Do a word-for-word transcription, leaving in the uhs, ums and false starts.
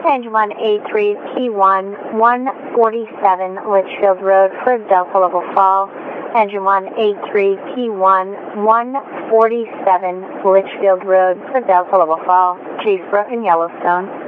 Engine one eight three T one one forty-seven Litchfield Road for Delta Level Fall. Engine one eight three T one one forty-seven Litchfield Road for Delta Level Fall. Chief Brook in Yellowstone.